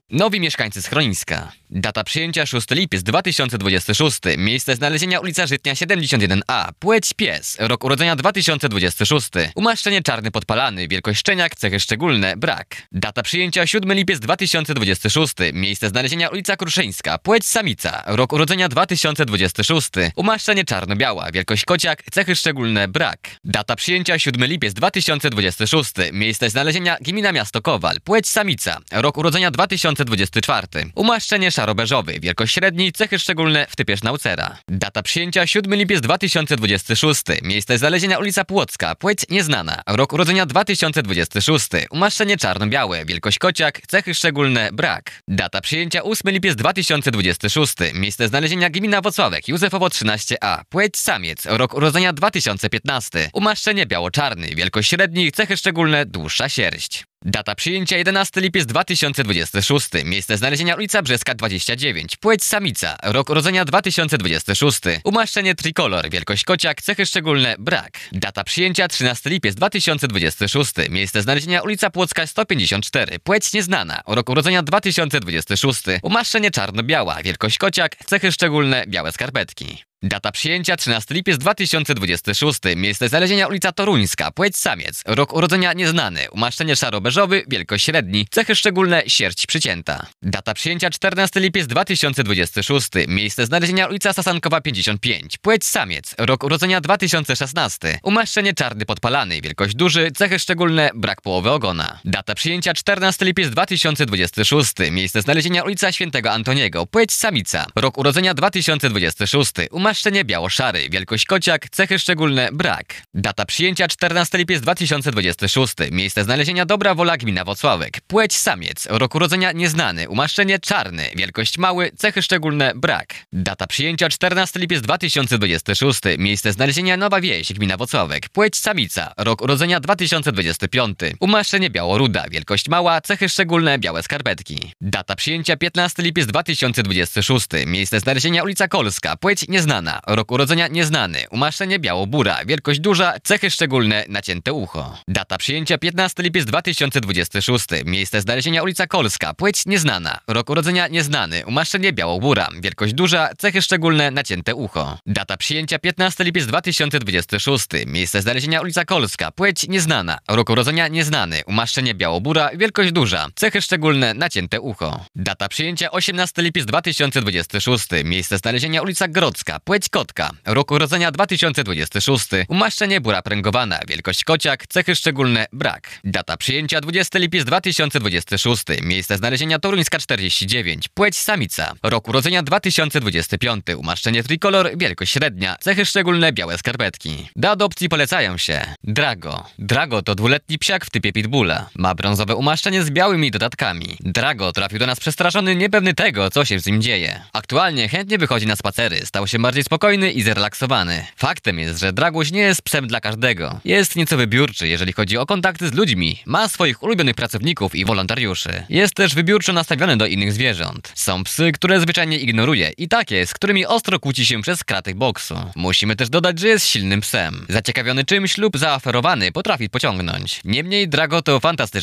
Nowi mieszkańcy schroniska. Data przyjęcia 6 lipiec 2026. Miejsce znalezienia ulica Żytnia 71A. Płeć pies. Rok urodzenia 2026. Umaszczenie czarny podpalany. Wielkość szczeniak. Cechy szczególne. Brak. Data przyjęcia 7 lipiec 2026. Miejsce znalezienia ulica Kruszyńska. Płeć samica. Rok urodzenia 2026. Umaszczenie czarno-biała. Wielkość kociak. Cechy szczególne. Brak. Data przyjęcia 7 lipiec 2026. Miejsce znalezienia gmina Miasto Kowal. Płeć samica. Rok urodzenia 2024. Umaszczenie szaro-beżowy. Wielkość średni. Cechy szczególne w typie sznaucera. Data przyjęcia 7 lipiec 2026. Miejsce znalezienia ulica Płocka. Płeć nieznana. Rok urodzenia 2026. Umaszczenie czarno-białe. Wielkość kociak. Cechy szczególne. Brak. Data przyjęcia 8 lipiec 2026. Miejsce znalezienia gmina Wocławek. Józefowo 13A. Płeć samiec. Rok urodzenia 2015. Umaszczenie biało-czarny. Wielkość średni. Cechy szczególne. Dłuższa sierść. Data przyjęcia 11 lipiec 2026. Miejsce znalezienia ulica Brzeska 29. Płeć samica. Rok urodzenia 2026. Umaszczenie trikolor. Wielkość kociak. Cechy szczególne. Brak. Data przyjęcia 13 lipiec 2026. Miejsce znalezienia ulica Płocka 154. Płeć nieznana. Rok urodzenia 2026. Umaszczenie czarno-biała. Wielkość kociak. Cechy szczególne. Białe skarpetki. Data przyjęcia 13 lipiec 2026. Miejsce znalezienia ulica Toruńska. Płeć samiec. Rok urodzenia nieznany. Umaszczenie szaro-beżowy. Wielkość średni. Cechy szczególne. Sierść przycięta. Data przyjęcia 14 lipiec 2026. Miejsce znalezienia ulica Sasankowa 55. Płeć samiec. Rok urodzenia 2016. Umaszczenie czarny podpalany. Wielkość duży. Cechy szczególne. Brak połowy ogona. Data przyjęcia 14 lipiec 2026. Miejsce znalezienia ulica Świętego Antoniego. Płeć samica. Rok urodzenia 2026. Umaszczenie biało-szary. Wielkość kociak. Cechy szczególne. Brak. Data przyjęcia 14 lipiec 2026. Miejsce znalezienia Dobra Wola gmina Wocławek. Płeć samiec. Rok urodzenia nieznany. Umaszczenie czarny. Wielkość mały. Cechy szczególne. Brak. Data przyjęcia 14 lipiec 2026. Miejsce znalezienia Nowa Wieś gmina Wocławek. Płeć samica. Rok urodzenia 2025. Umaszczenie biało-ruda. Wielkość mała. Cechy szczególne. Białe skarpetki. Data przyjęcia 15 lipiec 2026. Miejsce znalezienia ulica Kolska. Płeć nieznana. Rok urodzenia nieznany. Umaszczenie biało-bura. Wielkość duża. Cechy szczególne. Nacięte ucho. Data przyjęcia 15 lipiec 2026. Miejsce znalezienia ulica Kolska. Płeć nieznana. Rok urodzenia nieznany. Umaszczenie biało-bura. Wielkość duża. Cechy szczególne. Nacięte ucho. Data przyjęcia 15 lipiec 2026. Miejsce znalezienia ulica Kolska. Płeć nieznana. Rok urodzenia nieznany. Umaszczenie biało-bura. Wielkość duża. Cechy szczególne. Nacięte ucho. Data przyjęcia 18 lipiec 2026. Miejsce znalezienia ulica Grodzka. Płeć kotka. Rok urodzenia 2026. Umaszczenie bura pręgowana. Wielkość kociak. Cechy szczególne. Brak. Data przyjęcia 20 lipiec 2026. Miejsce znalezienia Toruńska 49. Płeć samica. Rok urodzenia 2025. Umaszczenie trikolor. Wielkość średnia. Cechy szczególne. Białe skarpetki. Do adopcji polecają się Drago. Drago to dwuletni psiak w typie pitbulla. Ma brązowe umaszczenie z białymi dodatkami. Drago trafił do nas przestraszony, niepewny tego, co się z nim dzieje. Aktualnie chętnie wychodzi na spacery. Stał się bardziej spokojny i zrelaksowany. Faktem jest, że Draguś nie jest psem dla każdego. Jest nieco wybiórczy, jeżeli chodzi o kontakty z ludźmi. Ma swoich ulubionych pracowników i wolontariuszy. Jest też wybiórczo nastawiony do innych zwierząt. Są psy, które zwyczajnie ignoruje i takie, z którymi ostro kłóci się przez kraty boksu. Musimy też dodać, że jest silnym psem. Zaciekawiony czymś lub zaaferowany potrafi pociągnąć. Niemniej Drago to fantastyczny